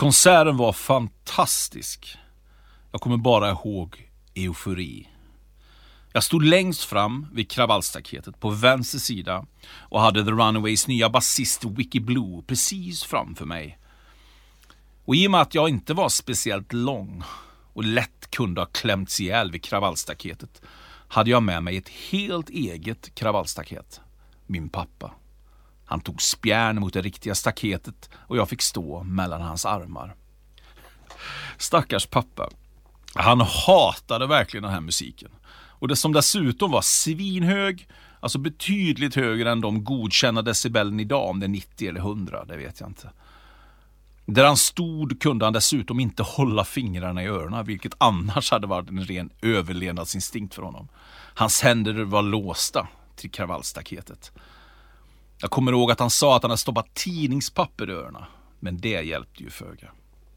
Konserten var fantastisk. Jag kommer bara ihåg eufori. Jag stod längst fram vid kravallstaketet på vänster sida och hade The Runaways nya basist Vicky Blue precis framför mig. Och i och med att jag inte var speciellt lång och lätt kunde ha klämts ihjäl vid kravallstaketet hade jag med mig ett helt eget kravallstaket. Min pappa. Han tog spjärn mot det riktiga staketet och jag fick stå mellan hans armar. Stackars pappa. Han hatade verkligen den här musiken. Och det som dessutom var svinhög, alltså betydligt högre än de godkända decibelen idag, om det är 90 eller 100, det vet jag inte. Där han stod kunde han dessutom inte hålla fingrarna i öronen, vilket annars hade varit en ren överlevnadsinstinkt för honom. Hans händer var låsta till kravallstaketet. Jag kommer ihåg att han sa att han hade stoppat tidningspapper i öronen, men det hjälpte ju föga.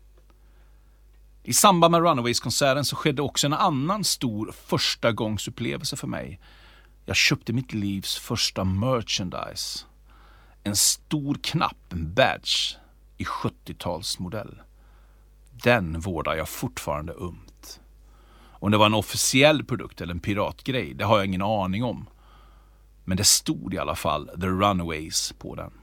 I samband med Runaways-konserten så skedde också en annan stor förstagångsupplevelse för mig. Jag köpte mitt livs första merchandise. En stor knapp, en badge i 70-talsmodell. Den vårdar jag fortfarande ömt. Om det var en officiell produkt eller en piratgrej, det har jag ingen aning om. Men det stod i alla fall The Runaways på den.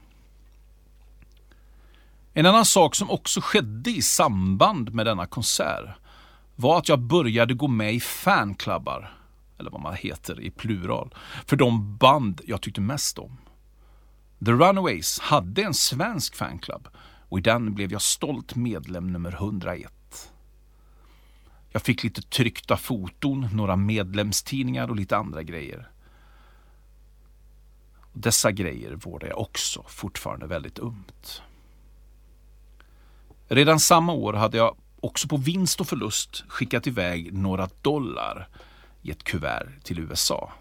En annan sak som också skedde i samband med denna konsert var att jag började gå med i fanklubbar, eller vad man heter i plural, för de band jag tyckte mest om. The Runaways hade en svensk fanklubb och i den blev jag stolt medlem nummer 101. Jag fick lite tryckta foton, några medlemstidningar och lite andra grejer. Och dessa grejer vårdar jag också fortfarande väldigt ömt. Redan samma år hade jag också på vinst och förlust skickat iväg några dollar i ett kuvert till USA.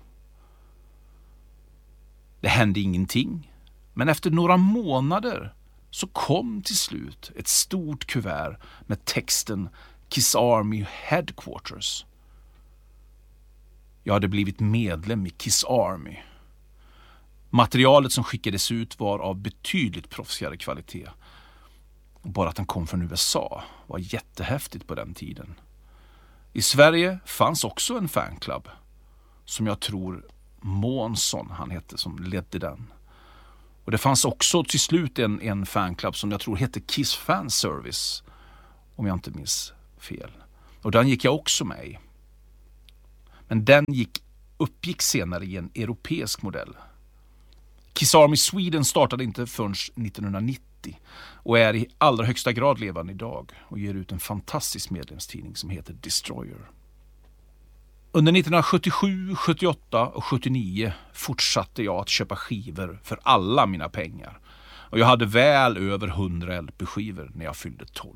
Det hände ingenting, men efter några månader så kom till slut ett stort kuvert med texten Kiss Army Headquarters. Jag hade blivit medlem i Kiss Army. Materialet som skickades ut var av betydligt proffsigare kvalitet. Och bara att den kom från USA var jättehäftigt på den tiden. I Sverige fanns också en fanklubb som jag tror Månsson han hette som ledde den. Och det fanns också till slut en fanklubb som jag tror hette Kiss Fan Service, om jag inte minns fel. Och den gick jag också med i. Men den uppgick senare i en europeisk modell. Kiss Army Sweden startade inte förrän 1990 och är i allra högsta grad levande idag och ger ut en fantastisk medlemstidning som heter Destroyer. Under 1977, 78 och 79 fortsatte jag att köpa skivor för alla mina pengar och jag hade väl över 100 LP-skivor när jag fyllde 12.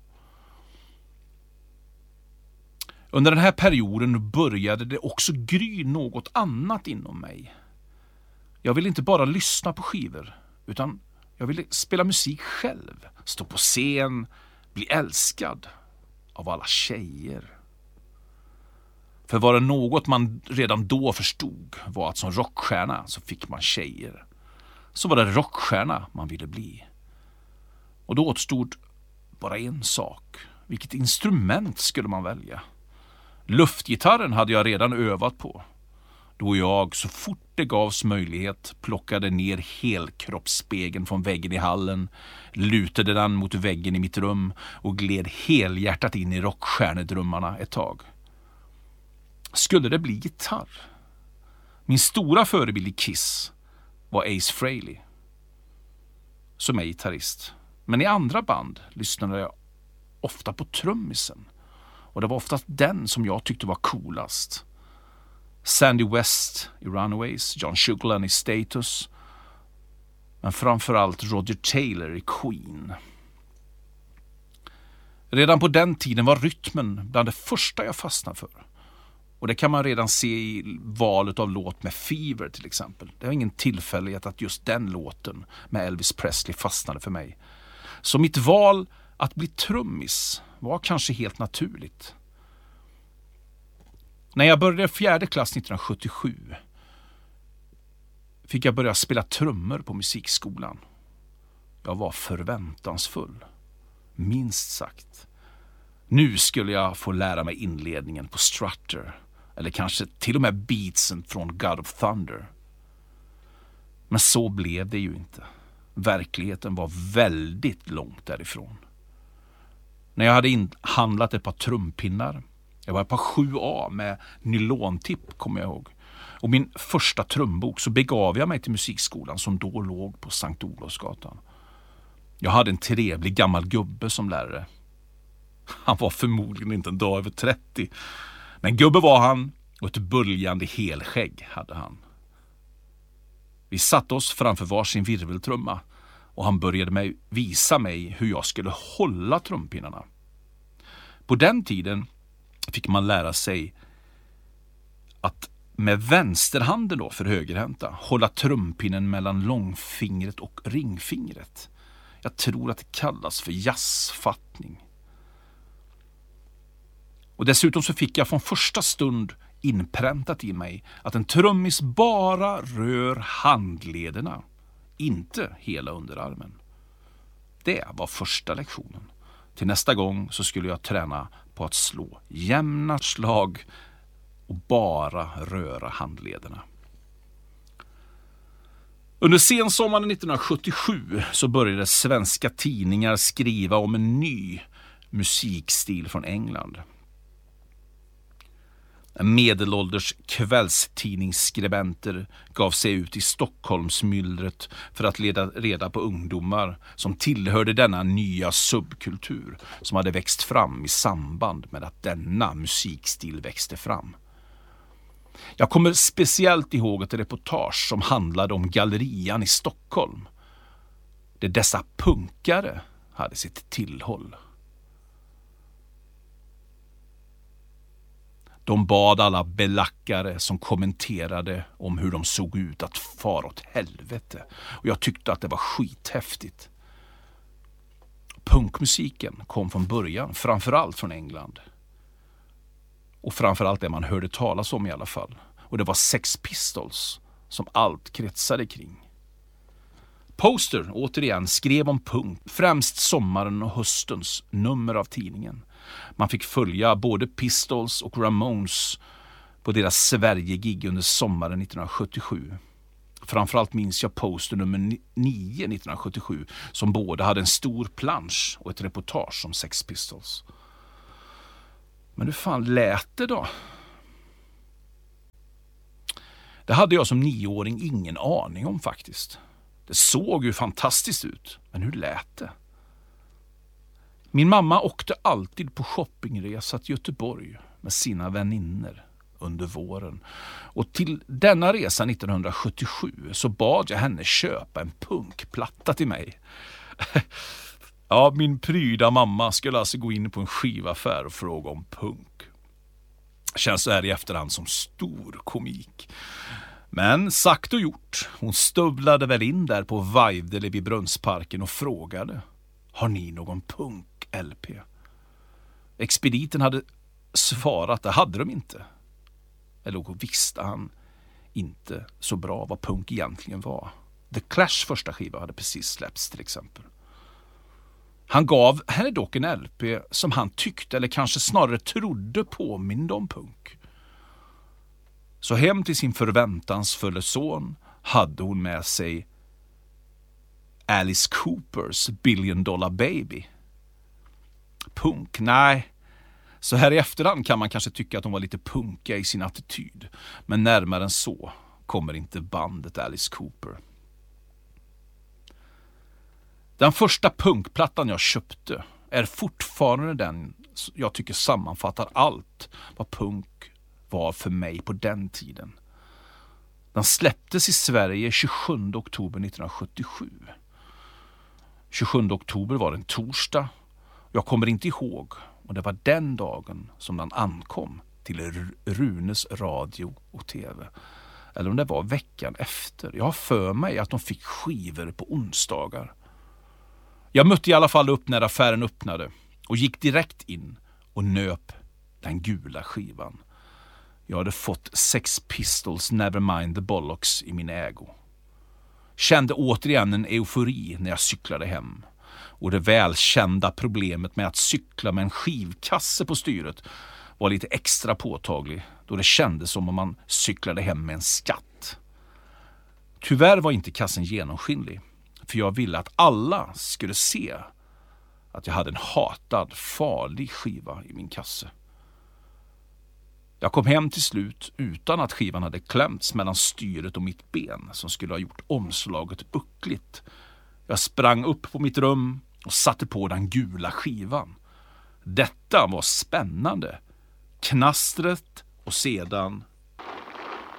Under den här perioden började det också gry något annat inom mig. Jag ville inte bara lyssna på skivor, utan jag ville spela musik själv, stå på scen, bli älskad av alla tjejer. För var det något man redan då förstod var att som rockstjärna så fick man tjejer. Så var det rockstjärna man ville bli. Och då återstod bara en sak. Vilket instrument skulle man välja? Luftgitarren hade jag redan övat på. Då jag så fort det gavs möjlighet plockade ner helkroppsspegeln från väggen i hallen, lutade den mot väggen i mitt rum och gled helhjärtat in i rockstjärnedrömmarna ett tag. Skulle det bli gitarr? Min stora förebild i Kiss var Ace Frehley, som är gitarrist. Men i andra band lyssnade jag ofta på trummisen. Och det var oftast den som jag tyckte var coolast. Sandy West i Runaways, John Shughlan i Status, men framförallt Roger Taylor i Queen. Redan på den tiden var rytmen bland det första jag fastnade för. Och det kan man redan se i valet av låt med Fever till exempel. Det var ingen tillfällighet att just den låten med Elvis Presley fastnade för mig. Så mitt val att bli trummis var kanske helt naturligt. När jag började 4:e klass 1977 fick jag börja spela trummor på musikskolan. Jag var förväntansfull. minst sagt. Nu skulle jag få lära mig inledningen på Strutter, eller kanske till och med beatsen från God of Thunder. Men så blev det ju inte. Verkligheten var väldigt långt därifrån. När jag hade handlat ett par trumpinnar, jag var ett par 7A med nylontipp kommer jag ihåg, och min första trumbok, så begav jag mig till musikskolan som då låg på Sankt Olofsgatan. Jag hade en trevlig gammal gubbe som lärare. Han var förmodligen inte en dag över 30. Men gubbe var han, och ett böljande helskägg hade han. Vi satte oss framför varsin virveltrumma och han började visa mig hur jag skulle hålla trumpinnarna. På den tiden fick man lära sig att med vänsterhanden då för högerhänta hålla trumpinnen mellan långfingret och ringfingret. Jag tror att det kallas för jazzfattning. Och dessutom så fick jag från första stund inpräntat i mig att en trummis bara rör handlederna, inte hela underarmen. Det var första lektionen. Till nästa gång så skulle jag träna på att slå jämna slag och bara röra handlederna. Under sensommaren 1977 så började svenska tidningar skriva om en ny musikstil från England. Medelålders kvällstidningsskribenter gav sig ut i Stockholmsmyllret för att leda reda på ungdomar som tillhörde denna nya subkultur som hade växt fram i samband med att denna musikstil växte fram. Jag kommer speciellt ihåg ett reportage som handlade om Gallerian i Stockholm, där dessa punkare hade sitt tillhåll. De bad alla belackare som kommenterade om hur de såg ut att fara åt helvete. Och jag tyckte att det var skithäftigt. Punkmusiken kom från början, framförallt från England. Och framförallt det man hörde talas om i alla fall. Och det var Sex Pistols som allt kretsade kring. Poster, återigen, skrev om punk, främst sommaren och höstens nummer av tidningen. Man fick följa både Pistols och Ramones på deras Sverige-gig under sommaren 1977. Framförallt minns jag Poster nummer 9 1977 som båda hade en stor plansch och ett reportage om Sex Pistols. Men hur fan lät det då? Det hade jag som 9-åring ingen aning om faktiskt. Det såg ju fantastiskt ut, men hur lät det? Min mamma åkte alltid på shoppingresa till Göteborg med sina väninnor under våren. Och till denna resa 1977 så bad jag henne köpa en punkplatta till mig. Ja, min pryda mamma skulle alltså gå in på en skivaffär och fråga om punk. Känns så här i efterhand som stor komik. Men sagt och gjort, hon stövlade väl in där på Vajdele vid Brunnsparken och frågade: har ni någon punk-LP? Expediten hade svarat, det hade de inte. Eller visste han inte så bra vad punk egentligen var. The Clash första skiva hade precis släppts till exempel. Han gav henne dock en LP som han tyckte, eller kanske snarare trodde, påminde om punk. Så hem till sin förväntansfulla son hade hon med sig Alice Coopers Billion Dollar Baby. Punk, nej. Så här i efterhand kan man kanske tycka att hon var lite punkiga i sin attityd. Men närmare än så kommer inte bandet Alice Cooper. Den första punkplattan jag köpte är fortfarande den jag tycker sammanfattar allt vad punk var för mig på den tiden. Den släpptes i Sverige 27 oktober 1977. 27 oktober var en torsdag. Jag kommer inte ihåg, och det var den dagen som den ankom till Runes radio och tv. Eller om det var veckan efter. Jag har för mig att de fick skivor på onsdagar. Jag mötte i alla fall upp när affären öppnade och gick direkt in och nöp den gula skivan. Jag hade fått Sex Pistols Nevermind the Bollocks i min ägo. Kände återigen en eufori när jag cyklade hem. Och det välkända problemet med att cykla med en skivkasse på styret var lite extra påtaglig, då det kändes som om man cyklade hem med en skatt. Tyvärr var inte kassen genomskinlig, för jag ville att alla skulle se att jag hade en hatad, farlig skiva i min kasse. Jag kom hem till slut utan att skivan hade klämts mellan styret och mitt ben som skulle ha gjort omslaget buckligt. Jag sprang upp på mitt rum och satte på den gula skivan. Detta var spännande. Knastret och sedan